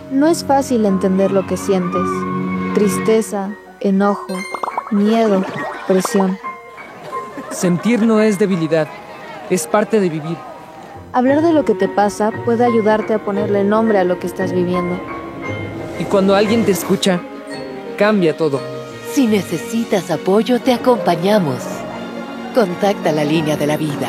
No es fácil entender lo que sientes. Tristeza, enojo, miedo, presión. Sentir no es debilidad, es parte de vivir. Hablar de lo que te pasa puede ayudarte a ponerle nombre a lo que estás viviendo. Y cuando alguien te escucha, cambia todo. Si necesitas apoyo, te acompañamos. Contacta la línea de la vida.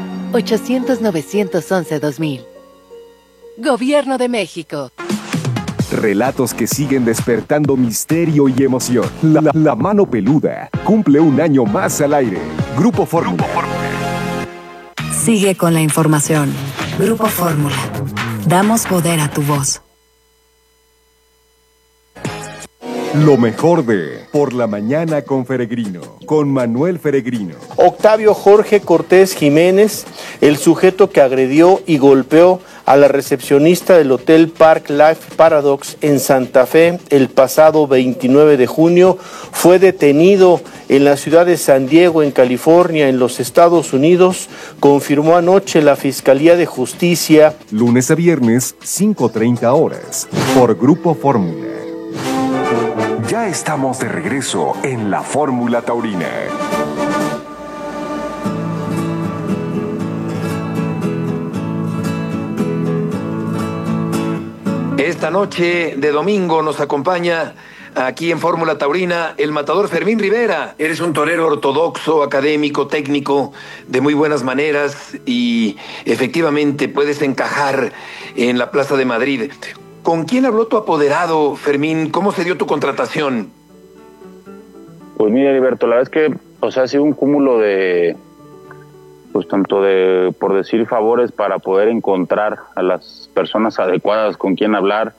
800-911-2000. Gobierno de México. Relatos que siguen despertando misterio y emoción. La Mano Peluda cumple un año más al aire. Grupo Fórmula. Sigue con la información. Grupo Fórmula. Damos poder a tu voz. Lo mejor de Por la Mañana con Feregrino, con Manuel Feregrino. Octavio Jorge Cortés Jiménez, el sujeto que agredió y golpeó a la recepcionista del Hotel Park Life Paradox en Santa Fe el pasado 29 de junio, fue detenido en la ciudad de San Diego, en California, en los Estados Unidos, confirmó anoche la Fiscalía de Justicia. Lunes a viernes, 5:30 horas, por Grupo Fórmula. Ya estamos de regreso en la Fórmula Taurina. Esta noche de domingo nos acompaña aquí en Fórmula Taurina el matador Fermín Rivera. Eres un torero ortodoxo, académico, técnico, de muy buenas maneras y efectivamente puedes encajar en la Plaza de Madrid. ¿Con quién habló tu apoderado, Fermín? ¿Cómo se dio tu contratación? Pues mira, Heriberto, la verdad es que ha sido un cúmulo de, pues tanto de, por decir, favores para poder encontrar a las personas adecuadas con quien hablar.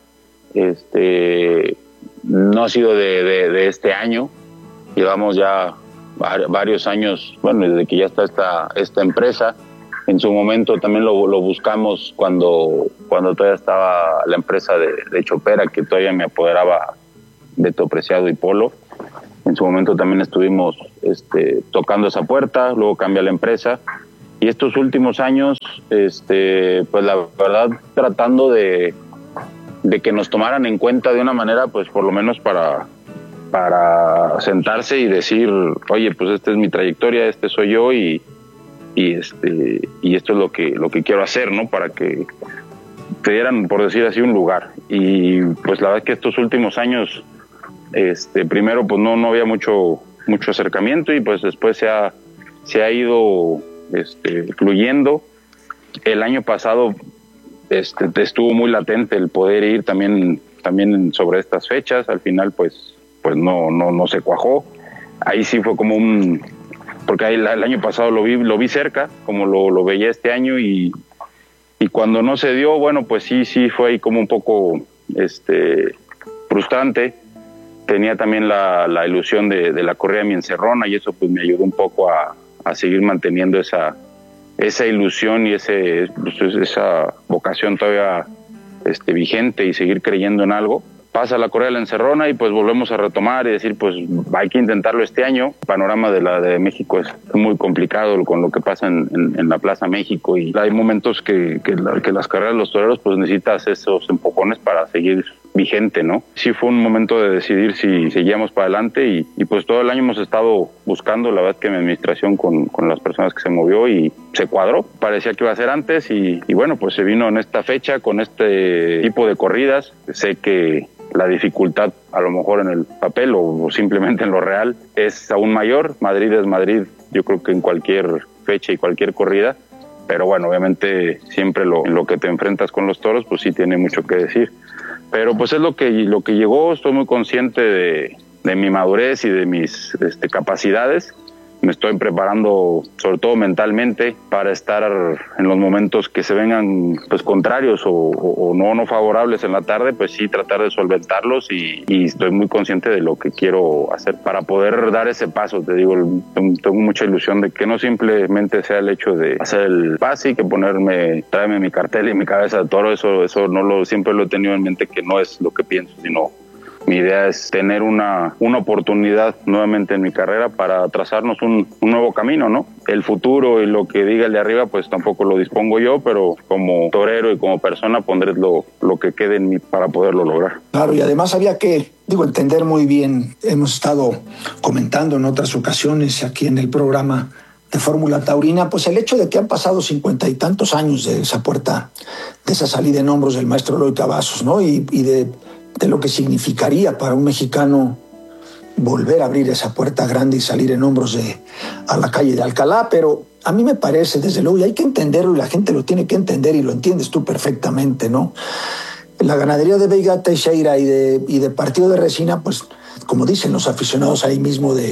No ha sido de este año, llevamos ya varios años, bueno, desde que ya está esta empresa. En su momento también lo buscamos cuando todavía estaba la empresa de Chopera, que todavía me apoderaba Beto Preciado y Polo. En su momento también estuvimos tocando esa puerta, luego cambia la empresa. Y estos últimos años, pues la verdad, tratando de que nos tomaran en cuenta de una manera, pues por lo menos para sentarse y decir, oye, pues esta es mi trayectoria, este soy yo y esto es lo que quiero hacer, ¿no? Para que te dieran, por decir así, un lugar. Y pues la verdad es que estos últimos años, primero pues no había mucho acercamiento y pues después se ha ido fluyendo. El año pasado estuvo muy latente el poder ir también sobre estas fechas. Al final pues no se cuajó. Ahí sí fue como porque ahí el año pasado lo vi cerca, como lo veía este año, y cuando no se dio, bueno, pues sí fue ahí como un poco frustrante. Tenía también la ilusión de la corrida de mi encerrona, y eso pues me ayudó un poco a seguir manteniendo esa ilusión y esa vocación todavía vigente y seguir creyendo en algo. Pasa la corrida de la encerrona y pues volvemos a retomar y decir, pues hay que intentarlo este año. El panorama de la de México es muy complicado con lo que pasa en la Plaza México, y hay momentos que las carreras de los toreros pues necesitas esos empujones para seguir vigente, ¿no? Sí fue un momento de decidir si seguíamos para adelante y pues todo el año hemos estado buscando. La verdad es que mi administración con las personas que se movió y se cuadró. Parecía que iba a ser antes y bueno, pues se vino en esta fecha con este tipo de corridas. Sé que la dificultad, a lo mejor en el papel o simplemente en lo real, es aún mayor. Madrid es Madrid, yo creo que en cualquier fecha y cualquier corrida, pero bueno, obviamente siempre en lo que te enfrentas con los toros, pues sí tiene mucho que decir. Pero pues es lo que llegó. Estoy muy consciente de mi madurez y de mis capacidades. Me estoy preparando, sobre todo mentalmente, para estar en los momentos que se vengan pues contrarios o no favorables en la tarde, pues sí tratar de solventarlos, y estoy muy consciente de lo que quiero hacer para poder dar ese paso. Te digo, tengo mucha ilusión de que no simplemente sea el hecho de hacer el pase y que traerme mi cartel y mi cabeza de toro. Eso siempre lo he tenido en mente, que no es lo que pienso, sino mi idea es tener una oportunidad nuevamente en mi carrera para trazarnos un nuevo camino, ¿no? El futuro y lo que diga el de arriba, pues tampoco lo dispongo yo, pero como torero y como persona pondré lo que quede en mí para poderlo lograr. Claro, y además había que, entender muy bien, hemos estado comentando en otras ocasiones aquí en el programa de Fórmula Taurina, pues el hecho de que han pasado 50 y tantos años de esa puerta, de esa salida en hombros del maestro Eloy Cavazos, ¿no? Y de lo que significaría para un mexicano volver a abrir esa puerta grande y salir en hombros a la calle de Alcalá, pero a mí me parece, desde luego, y hay que entenderlo y la gente lo tiene que entender y lo entiendes tú perfectamente, ¿no? La ganadería de Veiga Teixeira y de Partido de Resina, pues como dicen los aficionados ahí mismo de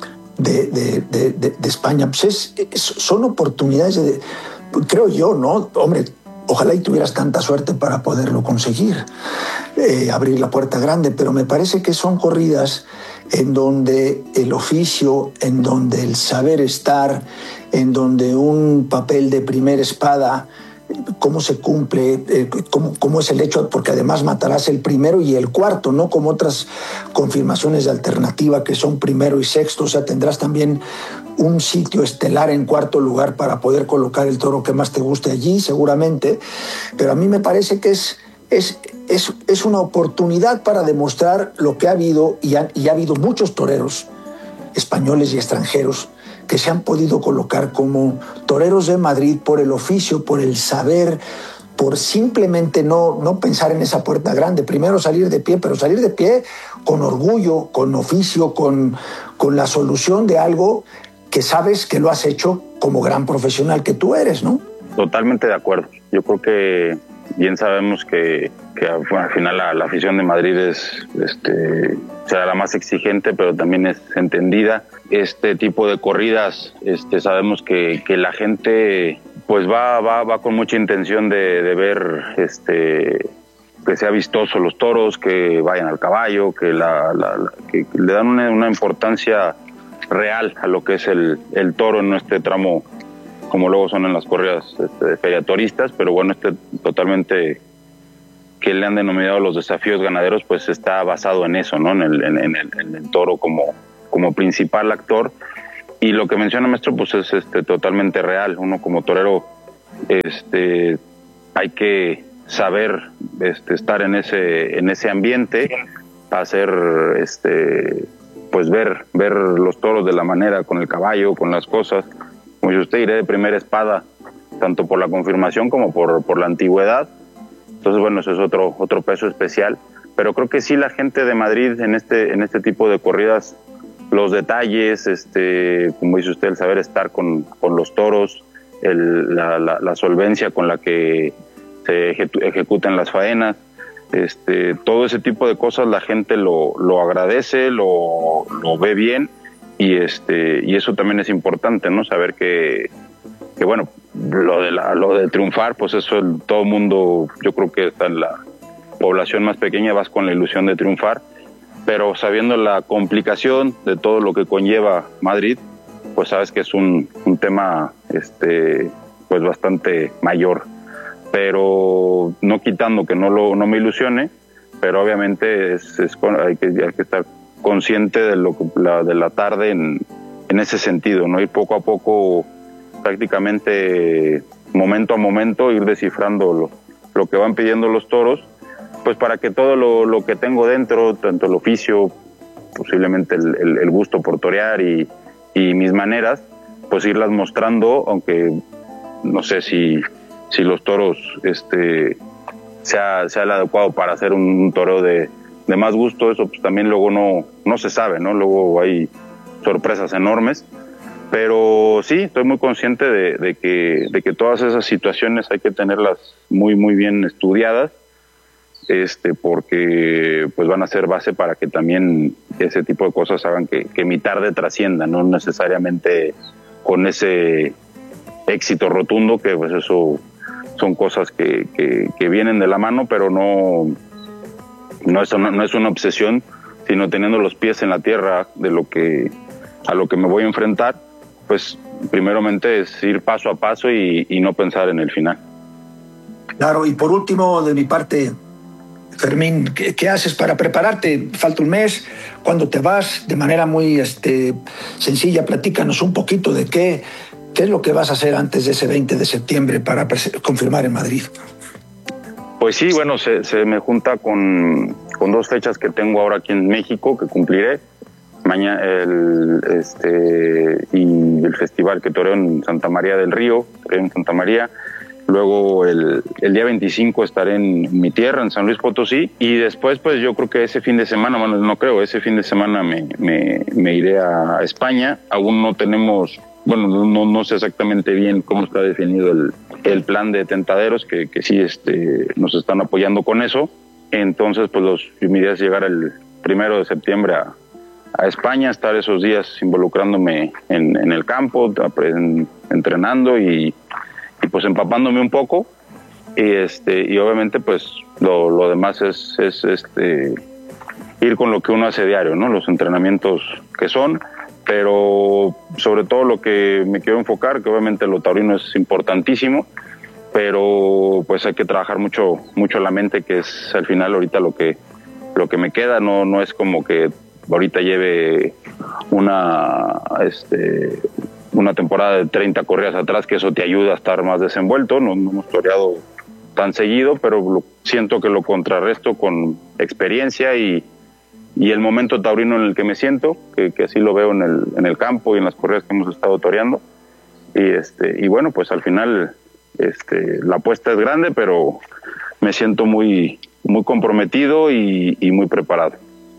España, pues son oportunidades creo yo, ¿no? Hombre, ojalá y tuvieras tanta suerte para poderlo conseguir, abrir la puerta grande, pero me parece que son corridas en donde el oficio, en donde el saber estar, en donde un papel de primera espada, cómo se cumple, cómo es el hecho, porque además matarás el primero y el cuarto, no como otras confirmaciones de alternativa que son primero y sexto, o sea, tendrás también un sitio estelar en cuarto lugar para poder colocar el toro que más te guste allí, seguramente, pero a mí me parece que es una oportunidad para demostrar lo que ha habido, y ha habido muchos toreros españoles y extranjeros que se han podido colocar como toreros de Madrid por el oficio, por el saber, por simplemente no pensar en esa puerta grande. Primero salir de pie, pero salir de pie con orgullo, con oficio, con la solución de algo que sabes que lo has hecho como gran profesional que tú eres, ¿no? Totalmente de acuerdo. Yo creo que bien sabemos que bueno, al final la afición de Madrid será la más exigente, pero también es entendida. Este tipo de corridas, sabemos que la gente pues va con mucha intención de ver que sea vistoso los toros, que vayan al caballo, que le dan una importancia real a lo que es el toro en este tramo, como luego son en las corridas de feriatoristas, pero bueno, totalmente que le han denominado los desafíos ganaderos, pues está basado en eso, ¿no? En el toro como principal actor. Y lo que menciona maestro, pues es totalmente real. Uno como torero, hay que saber estar en ese ambiente, hacer pues ver los toros de la manera, con el caballo, con las cosas. Como dice usted, iré de primera espada, tanto por la confirmación como por la antigüedad. Entonces, bueno, eso es otro peso especial. Pero creo que sí, la gente de Madrid en este tipo de corridas, los detalles, como dice usted, el saber estar con los toros, la solvencia con la que se ejecutan las faenas, todo ese tipo de cosas la gente lo agradece, lo ve bien, y eso también es importante, ¿no? Saber que bueno, lo de triunfar, pues eso todo el mundo, yo creo que está en la población más pequeña, vas con la ilusión de triunfar, pero sabiendo la complicación de todo lo que conlleva Madrid, pues sabes que es un tema pues bastante mayor, pero no quitando que no me ilusione, pero obviamente hay que estar consciente de la tarde en ese sentido, no ir poco a poco, prácticamente momento a momento, ir descifrando lo que van pidiendo los toros, pues para que todo lo que tengo dentro, tanto el oficio, posiblemente el gusto por torear y mis maneras, pues irlas mostrando, aunque no sé si los toros sea el adecuado para hacer un toreo de más gusto. Eso pues también luego no se sabe, ¿no? Luego hay sorpresas enormes, pero sí, estoy muy consciente de que todas esas situaciones hay que tenerlas muy, muy bien estudiadas, porque pues van a ser base para que también ese tipo de cosas hagan que mi tarde trascienda, no necesariamente con ese éxito rotundo, que pues eso son cosas que vienen de la mano, pero no es una obsesión, sino teniendo los pies en la tierra a lo que me voy a enfrentar, pues primeramente es ir paso a paso y no pensar en el final. Claro, y por último, de mi parte, Fermín, ¿qué haces para prepararte? Falta un mes. ¿Cuándo te vas? De manera muy sencilla, platícanos un poquito de qué es lo que vas a hacer antes de ese 20 de septiembre para confirmar en Madrid. Pues sí, bueno, se me junta con 2 fechas que tengo ahora aquí en México, que cumpliré. Mañana y el festival que toreo en Santa María del Río, en Santa María. Luego el día 25 estaré en mi tierra, en San Luis Potosí, y después pues yo creo que ese fin de semana, bueno, no creo, ese fin de semana me iré a España. Aún no tenemos, bueno, no sé exactamente bien cómo está definido el plan de Tentaderos, que sí nos están apoyando con eso. Entonces pues mi idea es llegar el 1 de septiembre a España, estar esos días involucrándome en el campo, entrenando y pues empapándome un poco, y obviamente pues lo demás es ir con lo que uno hace diario, ¿no? Los entrenamientos que son, pero sobre todo lo que me quiero enfocar, que obviamente lo taurino es importantísimo, pero pues hay que trabajar mucho la mente, que es al final ahorita lo que me queda. No es como que ahorita lleve una temporada de 30 corridas atrás, que eso te ayuda a estar más desenvuelto. No hemos toreado tan seguido, pero siento que lo contrarresto con experiencia y el momento taurino en el que me siento, que así lo veo en el campo y en las corridas que hemos estado toreando. Y bueno, pues al final la apuesta es grande, pero me siento muy, muy comprometido y muy preparado.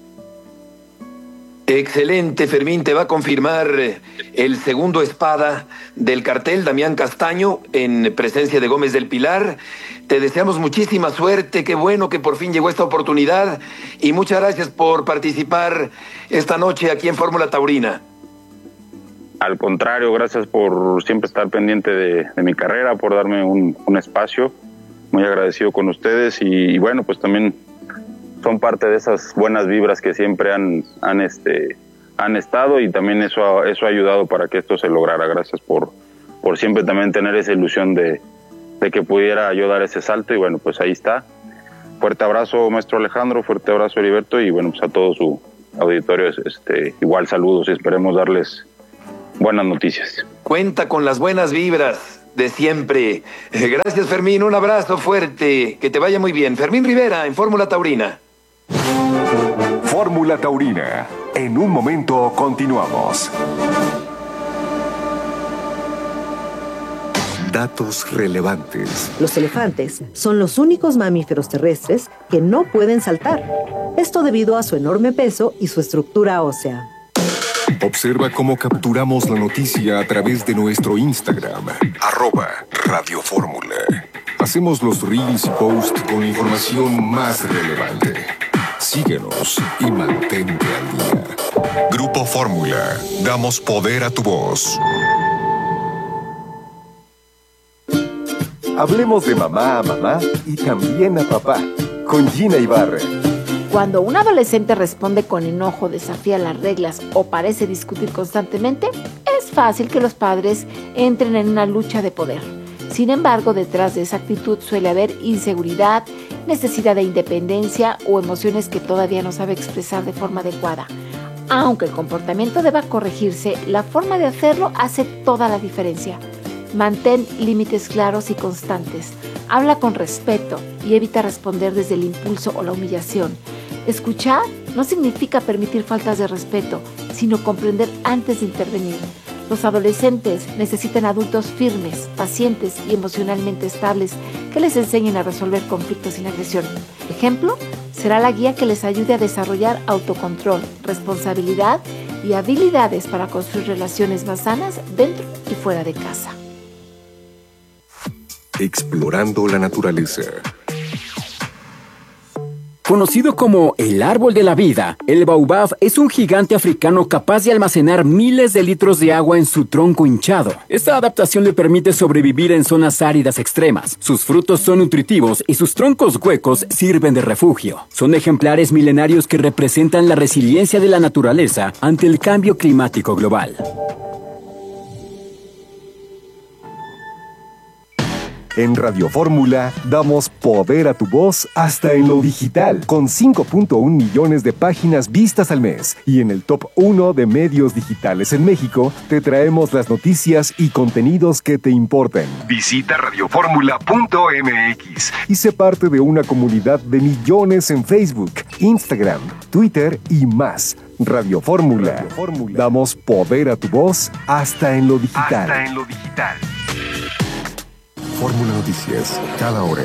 Excelente, Fermín. Te va a confirmar el segundo espada del cartel, Damián Castaño, en presencia de Gómez del Pilar. Te deseamos muchísima suerte. Qué bueno que por fin llegó esta oportunidad. Y muchas gracias por participar esta noche aquí en Fórmula Taurina. Al contrario, gracias por siempre estar pendiente de mi carrera, por darme un espacio. Muy agradecido con ustedes y bueno, pues también son parte de esas buenas vibras que siempre han estado, y también eso ha ayudado para que esto se lograra. Gracias por siempre también tener esa ilusión de que pudiera yo dar ese salto, y bueno, pues ahí está. Fuerte abrazo, maestro Alejandro, fuerte abrazo, Heriberto, y bueno, pues a todo su auditorio igual saludos y esperemos darles buenas noticias. Cuenta con las buenas vibras de siempre. Gracias, Fermín, un abrazo fuerte, que te vaya muy bien. Fermín Rivera en Fórmula Taurina. Fórmula Taurina. En un momento continuamos. Datos relevantes. Los elefantes son los únicos mamíferos terrestres que no pueden saltar. Esto debido a su enorme peso y su estructura ósea. Observa cómo capturamos la noticia a través de nuestro Instagram, @RadioFórmula. Hacemos los reels y posts con la información más relevante. Síguenos y mantente al día. Grupo Fórmula. Damos poder a tu voz. Hablemos de mamá a mamá y también a papá, con Gina Ibarra. Cuando un adolescente responde con enojo, desafía las reglas o parece discutir constantemente, es fácil que los padres entren en una lucha de poder. Sin embargo, detrás de esa actitud suele haber inseguridad, necesidad de independencia o emociones que todavía no sabe expresar de forma adecuada. Aunque el comportamiento deba corregirse, la forma de hacerlo hace toda la diferencia. Mantén límites claros y constantes. Habla con respeto y evita responder desde el impulso o la humillación. Escuchar no significa permitir faltas de respeto, sino comprender antes de intervenir. Los adolescentes necesitan adultos firmes, pacientes y emocionalmente estables que les enseñen a resolver conflictos sin agresión. Ejemplo, será la guía que les ayude a desarrollar autocontrol, responsabilidad y habilidades para construir relaciones más sanas dentro y fuera de casa. Explorando la naturaleza. Conocido como el árbol de la vida, el baobab es un gigante africano capaz de almacenar miles de litros de agua en su tronco hinchado. Esta adaptación le permite sobrevivir en zonas áridas extremas. Sus frutos son nutritivos y sus troncos huecos sirven de refugio. Son ejemplares milenarios que representan la resiliencia de la naturaleza ante el cambio climático global. En Radio Fórmula damos poder a tu voz hasta en lo digital, con 5.1 millones de páginas vistas al mes. Y en el top 1 de medios digitales en México, te traemos las noticias y contenidos que te importan. Visita radioformula.mx y sé parte de una comunidad de millones en Facebook, Instagram, Twitter y más. Radio Fórmula. Damos poder a tu voz hasta en lo digital. Fórmula Noticias, cada hora.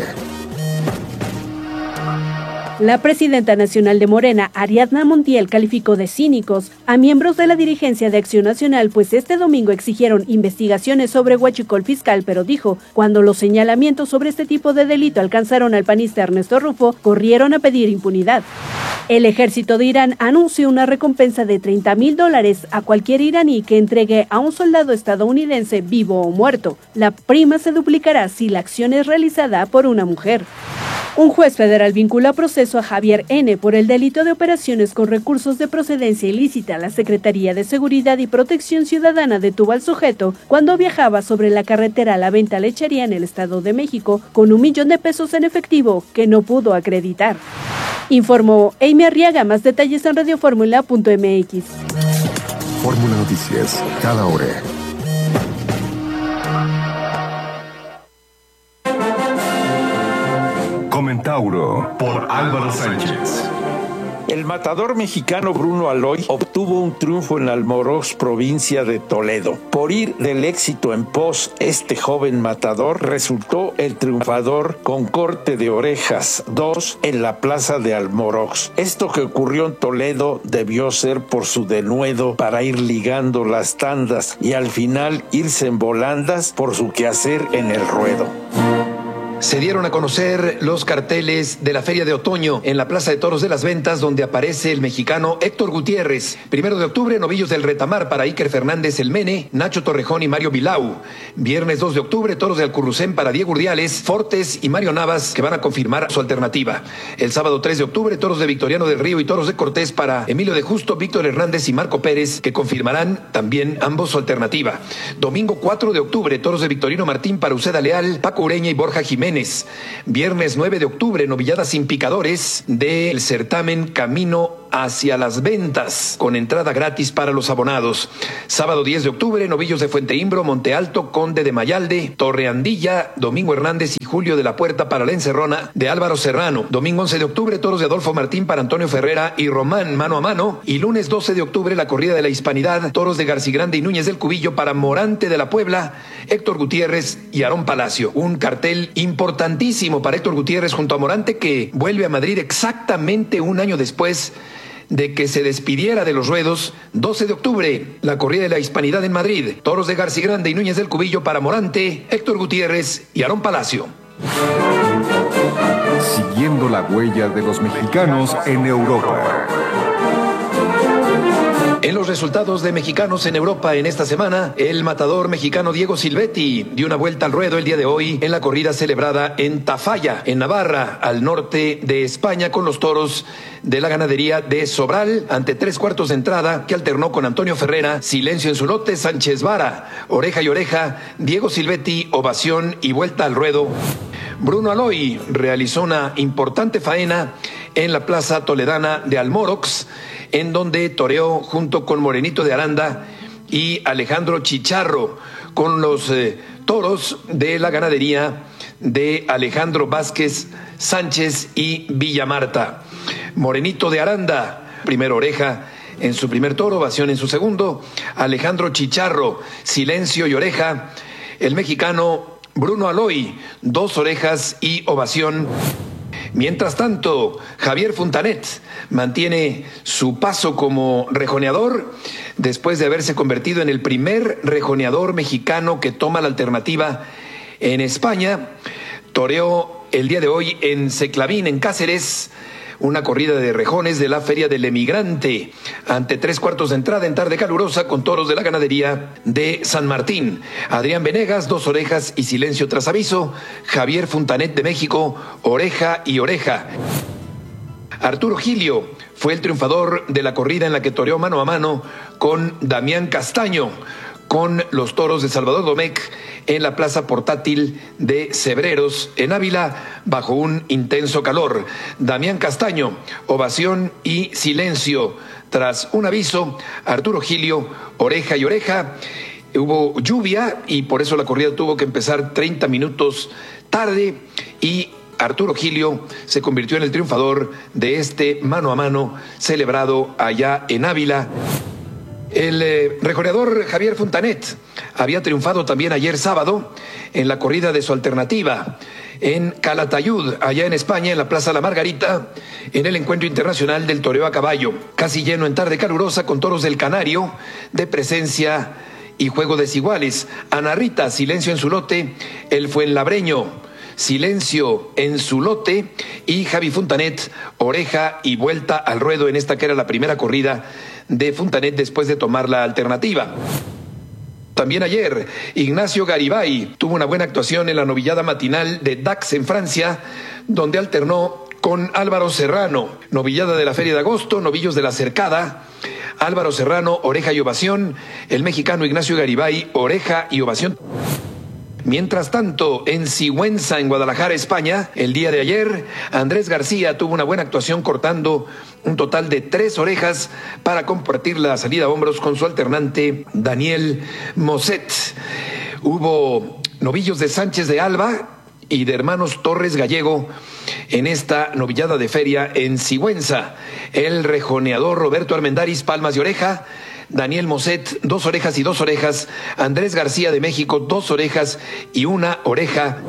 La presidenta nacional de Morena, Ariadna Montiel, calificó de cínicos a miembros de la dirigencia de Acción Nacional, pues este domingo exigieron investigaciones sobre huachicol fiscal, pero dijo, cuando los señalamientos sobre este tipo de delito alcanzaron al panista Ernesto Rufo, corrieron a pedir impunidad. El ejército de Irán anunció una recompensa de $30,000 a cualquier iraní que entregue a un soldado estadounidense vivo o muerto. La prima se duplicará si la acción es realizada por una mujer. Un juez federal vincula a proceso a Javier N. por el delito de operaciones con recursos de procedencia ilícita. La Secretaría de Seguridad y Protección Ciudadana detuvo al sujeto cuando viajaba sobre la carretera La Venta Lechería en el Estado de México con $1 millón en efectivo que no pudo acreditar. Informó Amy Arriaga. Más detalles en radioformula.mx. Fórmula Noticias, cada hora. Comentauro por Álvaro Sánchez. El matador mexicano Bruno Aloy obtuvo un triunfo en Almorox, provincia de Toledo. Por ir del éxito en pos, este joven matador resultó el triunfador con corte de orejas 2 en la plaza de Almorox. Esto que ocurrió en Toledo debió ser por su denuedo para ir ligando las tandas y al final irse en volandas por su quehacer en el ruedo. Se dieron a conocer los carteles de la Feria de Otoño en la Plaza de Toros de las Ventas, donde aparece el mexicano Héctor Gutiérrez. 1 de octubre, novillos del Retamar para Iker Fernández El Mene, Nacho Torrejón y Mario Vilau. Viernes 2 de octubre, toros de Alcurrucén para Diego Urdiales, Fortes y Mario Navas, que van a confirmar su alternativa. El sábado 3 de octubre, toros de Victoriano del Río y toros de Cortés para Emilio de Justo, Víctor Hernández y Marco Pérez, que confirmarán también ambos su alternativa. Domingo 4 de octubre, toros de Victorino Martín para Uceda Leal, Paco Ureña y Borja Jiménez. Viernes 9 de octubre, novilladas sin picadores del certamen Camino hacia las Ventas, con entrada gratis para los abonados. Sábado 10 de octubre, novillos de Fuente Imbro, Monte Alto, Conde de Mayalde, Torreandilla, Domingo Hernández y Julio de la Puerta para la Encerrona de Álvaro Serrano. Domingo 11 de octubre, toros de Adolfo Martín para Antonio Ferrera y Román mano a mano. Y lunes 12 de octubre, la corrida de la Hispanidad, toros de Garcigrande y Núñez del Cubillo para Morante de la Puebla, Héctor Gutiérrez y Aarón Palacio. Un cartel importantísimo para Héctor Gutiérrez junto a Morante, que vuelve a Madrid exactamente un año después de que se despidiera de los ruedos. 12 de octubre, la corrida de la Hispanidad en Madrid, toros de Garcigrande y Núñez del Cubillo para Morante, Héctor Gutiérrez y Aarón Palacio. Siguiendo la huella de los mexicanos en Europa. En los resultados de mexicanos en Europa en esta semana, el matador mexicano Diego Silvetti dio una vuelta al ruedo el día de hoy en la corrida celebrada en Tafalla, en Navarra, al norte de España, con los toros de la ganadería de Sobral, ante 3/4 de entrada, que alternó con Antonio Ferrera, silencio en su lote, Sánchez Vara, oreja y oreja, Diego Silvetti, ovación y vuelta al ruedo. Bruno Aloy realizó una importante faena en la plaza toledana de Almorox, en donde toreó junto con Morenito de Aranda y Alejandro Chicharro, con los toros de la ganadería de Alejandro Vázquez Sánchez y Villamarta. Morenito de Aranda, primera oreja en su primer toro, ovación en su segundo. Alejandro Chicharro, silencio y oreja. El mexicano Bruno Aloy, 2 orejas y ovación. Mientras tanto, Javier Fontanet mantiene su paso como rejoneador después de haberse convertido en el primer rejoneador mexicano que toma la alternativa en España. Toreó el día de hoy en Seclavín, en Cáceres, una corrida de rejones de la Feria del Emigrante, ante 3/4 de entrada en tarde calurosa, con toros de la ganadería de San Martín. Adrián Venegas, 2 orejas y silencio tras aviso. Javier Fontanet de México, oreja y oreja. Arturo Gilio fue el triunfador de la corrida en la que toreó mano a mano con Damián Castaño, con los toros de Salvador Domecq en la plaza portátil de Cebreros, en Ávila, bajo un intenso calor. Damián Castaño, ovación y silencio. Tras un aviso, Arturo Gilio, oreja y oreja. Hubo lluvia y por eso la corrida tuvo que empezar 30 minutos tarde y Arturo Gilio se convirtió en el triunfador de este mano a mano celebrado allá en Ávila. El rejoneador Javier Fontanet había triunfado también ayer sábado en la corrida de su alternativa en Calatayud, allá en España, en la Plaza La Margarita, en el Encuentro Internacional del Toreo a Caballo. Casi lleno en tarde calurosa con toros del Canario, de presencia y juego desiguales. Ana Rita, silencio en su lote. El Fuenlabreño, silencio en su lote. Y Javi Fontanet, oreja y vuelta al ruedo en esta que era la primera corrida de Fontanet después de tomar la alternativa. También ayer, Ignacio Garibay tuvo una buena actuación en la novillada matinal de Dax en Francia, donde alternó con Álvaro Serrano. Novillada de la Feria de Agosto, novillos de la Cercada. Álvaro Serrano, oreja y ovación. El mexicano Ignacio Garibay, oreja y ovación. Mientras tanto, en Sigüenza, en Guadalajara, España, el día de ayer, Andrés García tuvo una buena actuación cortando un total de 3 orejas para compartir la salida a hombros con su alternante Daniel Moset. Hubo novillos de Sánchez de Alba y de hermanos Torres Gallego en esta novillada de feria en Sigüenza. El rejoneador Roberto Armendáriz, palmas y oreja. Daniel Moset, 2 orejas y 2 orejas. Andrés García de México, 2 orejas y 1 oreja.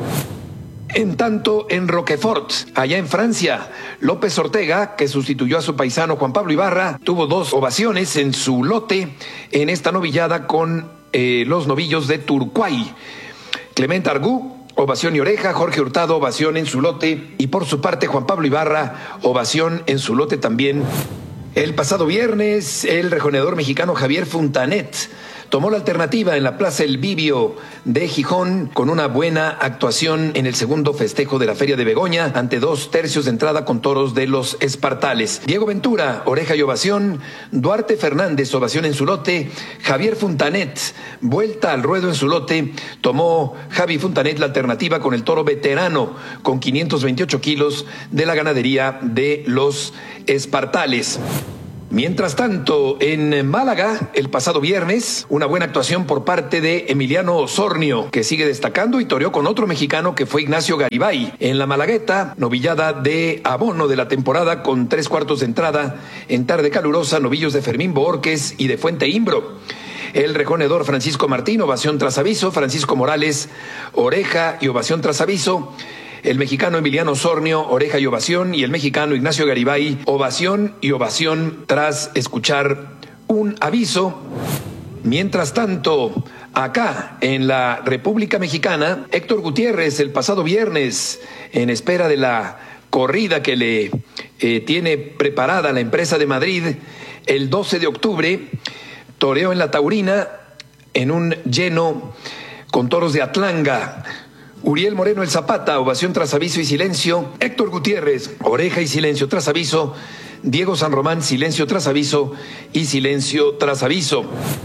En tanto, en Roquefort, allá en Francia, López Ortega, que sustituyó a su paisano Juan Pablo Ibarra, tuvo 2 ovaciones en su lote en esta novillada con los novillos de Turquay. Clement Argú, ovación y oreja. Jorge Hurtado, ovación en su lote. Y por su parte, Juan Pablo Ibarra, ovación en su lote también. El pasado viernes, el rejoneador mexicano Javier Fontanet tomó la alternativa en la Plaza El Vivio de Gijón con una buena actuación en el segundo festejo de la Feria de Begoña ante 2 tercios de entrada con toros de los Espartales. Diego Ventura, oreja y ovación. Duarte Fernández, ovación en su lote. Javier Fontanet, vuelta al ruedo en su lote. Tomó Javi Fontanet la alternativa con el toro veterano con 528 kilos de la ganadería de los Espartales. Mientras tanto, en Málaga, el pasado viernes, una buena actuación por parte de Emiliano Osornio, que sigue destacando y toreó con otro mexicano que fue Ignacio Garibay. En la Malagueta, novillada de abono de la temporada con 3/4 de entrada, en tarde calurosa, novillos de Fermín Boorques y de Fuente Imbro. El rejoneador Francisco Martín, ovación tras aviso. Francisco Morales, oreja y ovación tras aviso. El mexicano Emiliano Osornio, oreja y ovación, y el mexicano Ignacio Garibay, ovación y ovación tras escuchar un aviso. Mientras tanto, acá en la República Mexicana, Héctor Gutiérrez el pasado viernes, en espera de la corrida que le tiene preparada la empresa de Madrid, el 12 de octubre, toreó en la Taurina en un lleno con toros de Atlanga. Uriel Moreno el Zapata, ovación tras aviso y silencio. Héctor Gutiérrez, oreja y silencio tras aviso. Diego San Román, silencio tras aviso y silencio tras aviso.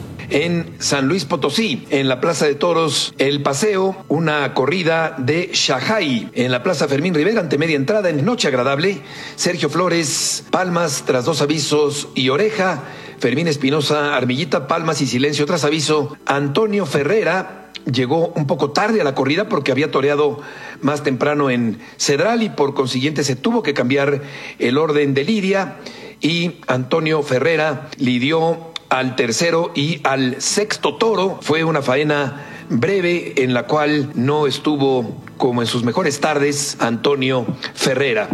En San Luis Potosí, en la Plaza de Toros El Paseo, una corrida de Shahai. En la Plaza Fermín Rivera, ante media entrada, en Noche Agradable, Sergio Flores, palmas tras 2 avisos y oreja. Fermín Espinosa, armillita, palmas y silencio tras aviso. Antonio Ferrera llegó un poco tarde a la corrida porque había toreado más temprano en Cedral y por consiguiente se tuvo que cambiar el orden de lidia, y Antonio Ferrera lidió al tercero y al sexto toro. Fue una faena breve en la cual no estuvo como en sus mejores tardes Antonio Ferrera.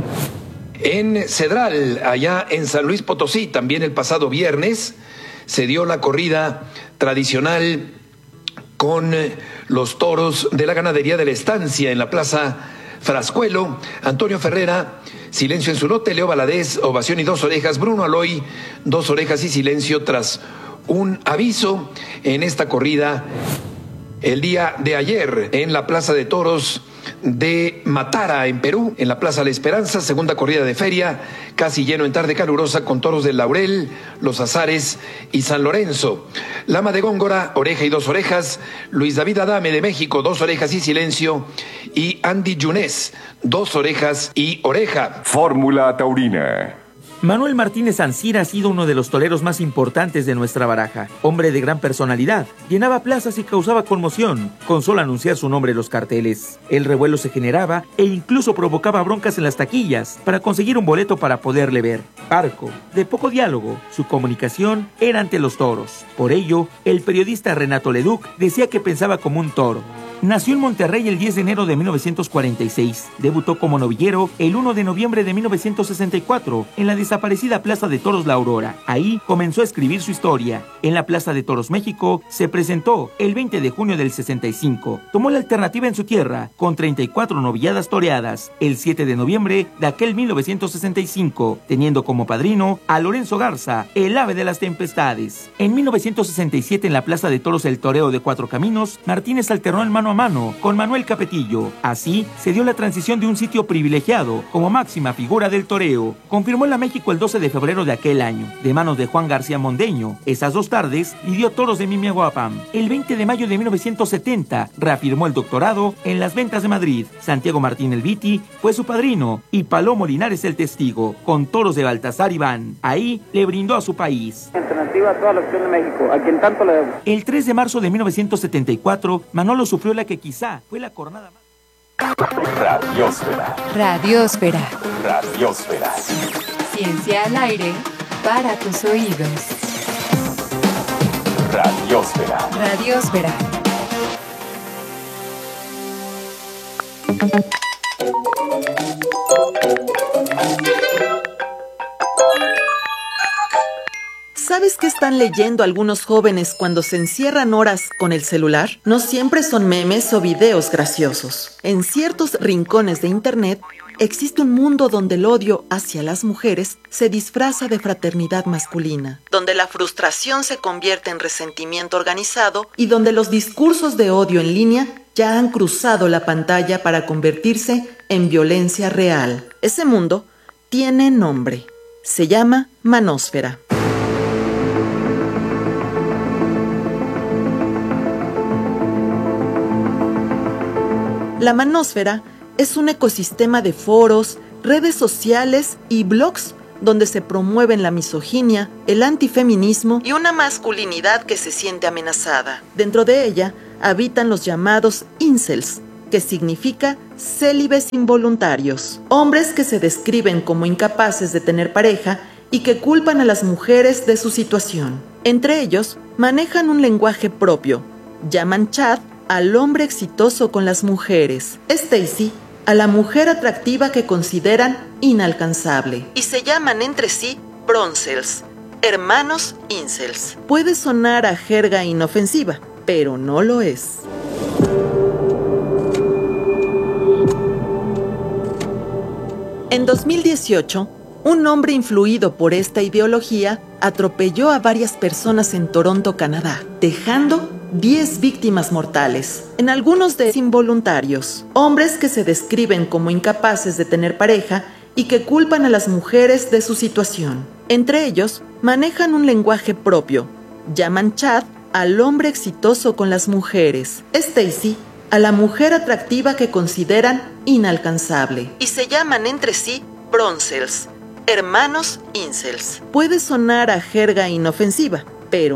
En Cedral, allá en San Luis Potosí, también el pasado viernes se dio la corrida tradicional con los toros de la ganadería de la Estancia en la Plaza Frascuelo. Antonio Ferrera, silencio en su lote. Leo Valadez, ovación y 2 orejas. Bruno Aloy, 2 orejas y silencio tras un aviso. En esta corrida, el día de ayer, en la Plaza de Toros de Matara, en Perú, en la Plaza La Esperanza, segunda corrida de feria, casi lleno en tarde calurosa con toros del Laurel, Los Azares y San Lorenzo. Lama de Góngora, oreja y dos orejas, Luis David Adame de México, 2 orejas y silencio, y Andy Yunés, 2 orejas y oreja. Fórmula Taurina. Manuel Martínez Ancira ha sido uno de los toreros más importantes de nuestra baraja. Hombre de gran personalidad, llenaba plazas y causaba conmoción con solo anunciar su nombre en los carteles. El revuelo se generaba e incluso provocaba broncas en las taquillas para conseguir un boleto para poderle ver. Parco, de poco diálogo, su comunicación era ante los toros. Por ello, el periodista Renato Leduc decía que pensaba como un toro. Nació en Monterrey el 10 de enero de 1946. Debutó como novillero el 1 de noviembre de 1964 en la desaparecida Plaza de Toros La Aurora. Ahí comenzó a escribir su historia. En la Plaza de Toros México se presentó el 20 de junio del 65. Tomó la alternativa en su tierra con 34 novilladas toreadas el 7 de noviembre de aquel 1965, teniendo como padrino a Lorenzo Garza, el ave de las tempestades. En 1967 en la Plaza de Toros El Toreo de Cuatro Caminos, Martínez alternó el mano a mano con Manuel Capetillo. Así se dio la transición de un sitio privilegiado como máxima figura del toreo. Confirmó en la México el 12 de febrero de aquel año, de manos de Juan García Mondeño. Esas 2 tardes lidió toros de Mimiahuapan. El 20 de mayo de 1970 reafirmó el doctorado en las ventas de Madrid. Santiago Martín el Viti fue su padrino y Palomo Linares el testigo, con toros de Baltasar Iván. Ahí le brindó a su país. Alternativa a toda la opción de México, a quien tanto le debo. El 3 de marzo de 1974, Manolo sufrió la que quizá fue la cornada más... Radiósfera. Radiósfera. Radiósfera. Ciencia al aire para tus oídos. Radiósfera. Radiósfera. ¿Sabes qué están leyendo algunos jóvenes cuando se encierran horas con el celular? No siempre son memes o videos graciosos. En ciertos rincones de internet existe un mundo donde el odio hacia las mujeres se disfraza de fraternidad masculina, donde la frustración se convierte en resentimiento organizado y donde los discursos de odio en línea ya han cruzado la pantalla para convertirse en violencia real. Ese mundo tiene nombre. Se llama manósfera. La manósfera es un ecosistema de foros, redes sociales y blogs donde se promueven la misoginia, el antifeminismo y una masculinidad que se siente amenazada. Dentro de ella habitan los llamados incels, que significa célibes involuntarios, hombres que se describen como incapaces de tener pareja y que culpan a las mujeres de su situación. Entre ellos, manejan un lenguaje propio, llaman chat al hombre exitoso con las mujeres, Stacy a la mujer atractiva que consideran inalcanzable, y se llaman entre sí broncels, hermanos incels. Puede sonar a jerga inofensiva, pero no lo es. En 2018, un hombre influido por esta ideología atropelló a varias personas en Toronto, Canadá, dejando 10 víctimas mortales, en algunos de involuntarios, hombres que se describen como incapaces de tener pareja y que culpan a las mujeres de su situación. Entre ellos, manejan un lenguaje propio, llaman chat al hombre exitoso con las mujeres, Stacy a la mujer atractiva que consideran inalcanzable, y se llaman entre sí broncels, hermanos incels. Puede sonar a jerga inofensiva, pero